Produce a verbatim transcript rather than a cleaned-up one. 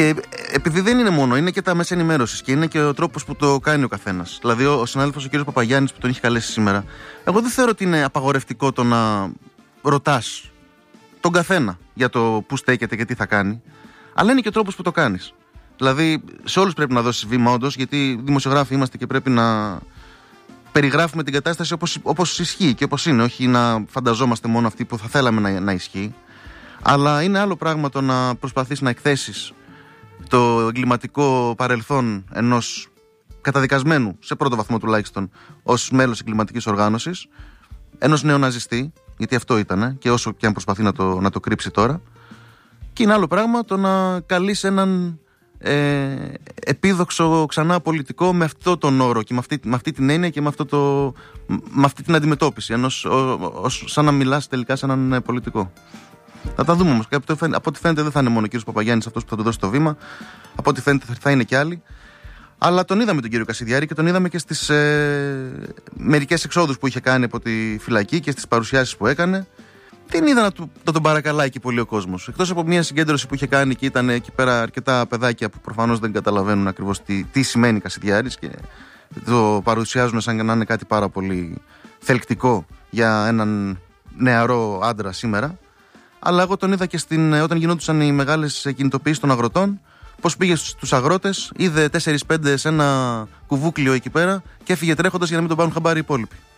Και επειδή δεν είναι μόνο, είναι και τα μέσα ενημέρωσης και είναι και ο τρόπος που το κάνει ο καθένας. Δηλαδή, ο, ο συνάδελφος ο κ. Παπαγιάννης που τον έχει καλέσει σήμερα, εγώ δεν θεωρώ ότι είναι απαγορευτικό το να ρωτάς τον καθένα για το πού στέκεται και τι θα κάνει, αλλά είναι και ο τρόπος που το κάνεις. Δηλαδή, σε όλους πρέπει να δώσεις βήμα, όντως, γιατί δημοσιογράφοι είμαστε και πρέπει να περιγράφουμε την κατάσταση όπως, όπως ισχύει και όπως είναι, όχι να φανταζόμαστε μόνο αυτή που θα θέλαμε να, να ισχύει. Αλλά είναι άλλο πράγμα το να προσπαθείς να εκθέσεις το εγκληματικό παρελθόν ενός καταδικασμένου, σε πρώτο βαθμό τουλάχιστον, ως μέλος εγκληματικής οργάνωσης, ενός νεοναζιστή, γιατί αυτό ήτανε, και όσο και αν προσπαθεί να το, να το κρύψει τώρα. Και είναι άλλο πράγμα το να καλείς έναν ε, επίδοξο ξανά πολιτικό με αυτό τον όρο και με αυτή, με αυτή την έννοια και με, αυτό το, με αυτή την αντιμετώπιση, ενός, ο, ο, σαν να μιλάς τελικά σε έναν πολιτικό. Θα τα δούμε όμως. Από ό,τι φαίνεται δεν θα είναι μόνο ο κύριος Παπαγιάννης αυτός που θα του δώσει το βήμα. Από ό,τι φαίνεται θα είναι και άλλοι. Αλλά τον είδαμε τον κύριο Κασιδιάρη και τον είδαμε και στις ε, μερικές εξόδους που είχε κάνει από τη φυλακή και στις παρουσιάσεις που έκανε. Δεν είδα να, του, να τον παρακαλάει και πολύ ο κόσμος. Εκτός από μια συγκέντρωση που είχε κάνει και ήταν εκεί πέρα αρκετά παιδάκια που προφανώς δεν καταλαβαίνουν ακριβώς τι, τι σημαίνει Κασιδιάρης και το παρουσιάζουν σαν να είναι κάτι πάρα πολύ θελκτικό για έναν νεαρό άντρα σήμερα. Αλλά εγώ τον είδα και στην, όταν γινόντουσαν οι μεγάλες κινητοποιήσεις των αγροτών, πώς πήγε στους αγρότες, είδε τέσσερα πέντε σε ένα κουβούκλιο εκεί πέρα και έφυγε τρέχοντας για να μην τον πάρουν χαμπάρι οι υπόλοιποι.